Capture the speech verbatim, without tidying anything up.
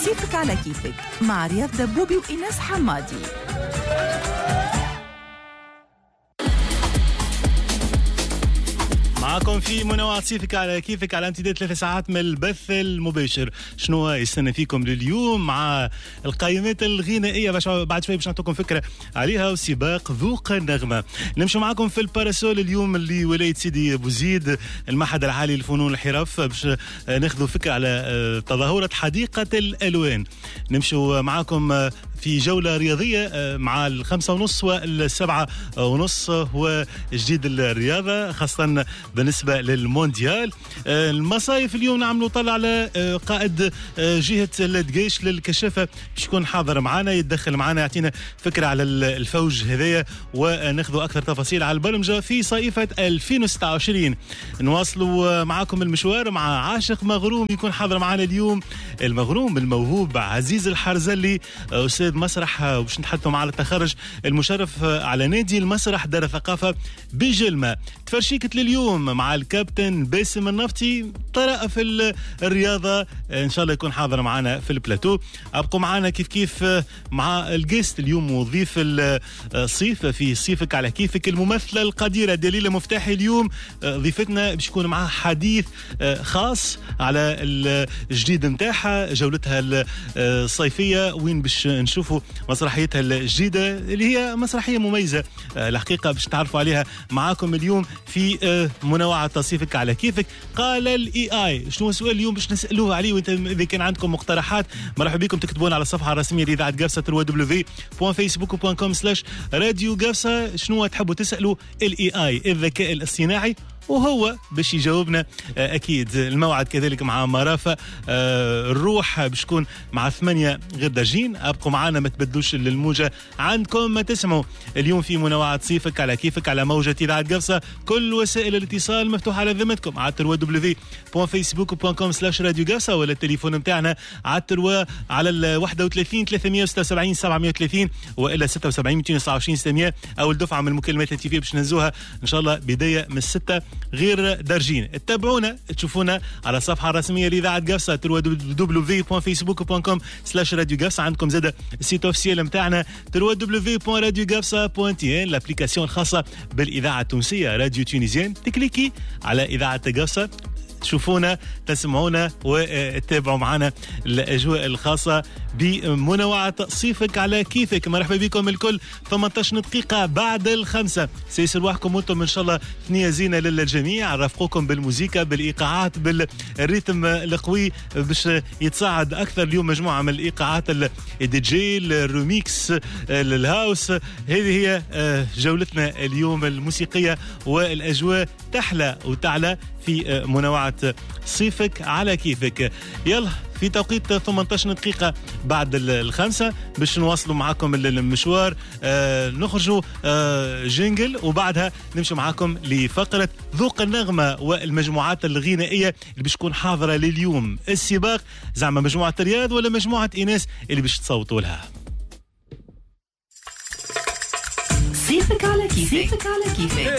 صيفك على كيفك مع رياض دبوبي وإيناس حمادي. معكم في منوعات صيفك على كيفك على امتداد ثلاث ساعات من البث المباشر. شنو يستنى فيكم لليوم مع القائمات الغنائيه باش بعد شوي باش نعطيكم فكره عليها وسباق ذوق النغمه. نمشوا معكم في الباراسول اليوم اللي ولايه سيدي بوزيد المعهد العالي للفنون الحرف باش ناخذوا فكره على تظاهره حديقه الالوان. نمشوا معكم في جولة رياضية مع الخمسة ونص والسبعة ونص هو جديد الرياضة خاصة بالنسبة للمونديال. المصايف اليوم نعملوا طلع على قائد جهة الدقيش للكشافة باش يكون حاضر معنا يتدخل معنا يعطينا فكرة على الفوج هذايا وناخذوا أكثر تفاصيل على البرمجة في صيفة ألفين وستة وعشرين. نواصلوا معكم المشوار مع عاشق مغروم يكون حاضر معنا اليوم المغروم الموهوب عزيز الحرزلي أستاذ مسرح وباش نتحدثوا مع التخرج المشرف على نادي المسرح دار الثقافة بجلمة. تفرشيكة لليوم مع الكابتن باسم النفطي طرق في الرياضة إن شاء الله يكون حاضر معنا في البلاتو. أبقوا معنا كيف كيف مع الجيست اليوم وضيف الصيف في صيفك على كيفك الممثلة القديرة دليلة مفتاحي. اليوم ضيفتنا باش يكون معها حديث خاص على الجديد متاعها جولتها الصيفية وين باش نشوفوا مسرحيتها الجديدة اللي هي مسرحية مميزة الحقيقة باش تعرفوا عليها معاكم اليوم في منوعة تصيفك على كيفك. قال الاي اي شنو السؤال اليوم باش نسألوه عليه وانت اذا كان عندكم مقترحات مرحبا بكم تكتبون على الصفحة الرسمية لإذاعة قفصة دبليو دبليو دبليو دوت فيسبوك دوت كوم سلاش راديو قفصة. شنو تحبوا تسألوا الاي اي الذكاء الاصطناعي وهو باش يجاوبنا اكيد. الموعد كذلك مع مرافة الروح باش تكون مع ثمانية غير دارجين. ابقوا معنا ما تبدلوش للموجة عندكم ما تسمعوا اليوم في منوعات صيفك على كيفك على موجة إذاعة قفصة. كل وسائل الاتصال مفتوحة على ذمتكم على دبليو دبليو دبليو دوت فيسبوك دوت كوم سلاش راديو قفصة ولا التليفون نتاعنا على التروا على ال واحد وثلاثين ثلاثمية وستة وسبعين سبعمية وثلاثين والا ستة وسبعين مئتين وتسعة وعشرين ستمية. اول دفعة من المكالمات الهاتفية باش نهزوها ان شاء الله بداية من الستة غير دارجين. تتابعونا تشوفونا على الصفحه الرسميه لإذاعة قفصة دبليو دبليو دبليو دوت فيسبوك دوت كوم سلاش راديو قفصة. عندكم زاده السيت اوفيسيال نتاعنا دبليو دبليو دبليو دوت راديو قفصة دوت ان الابليكاسيون الخاصه بالاذاعه التونسيه راديو تونيزيان. تكليكي على إذاعة قفصة تشوفونا تسمعونا وتتابعوا معنا الأجواء الخاصة بمنوعة صيفك على كيفك. مرحبا بكم الكل. ثمانية عشر دقيقة بعد الخمسة سيصير وحكم وانتم إن شاء الله ثنية زينة للجميع. رافقوكم بالموسيقى بالإيقاعات بالريتم القوي باش يتصاعد أكثر اليوم مجموعة من الإيقاعات الدي جي الروميكس الهاوس. هذه هي جولتنا اليوم الموسيقية والأجواء تحلى وتعلى في منوعة صيفك على كيفك. يلا في توقيت ثمانية عشر دقيقة بعد الخمسة باش نواصلوا معكم المشوار. آه نخرجوا آه جينجل وبعدها نمشي معكم لفقرة ذوق النغمة والمجموعات الغنائية اللي باش تكون حاضرة لليوم. السباق زعما مجموعة رياض ولا مجموعة إيناس اللي باش تصوتوا لها. صيفك على كيفك.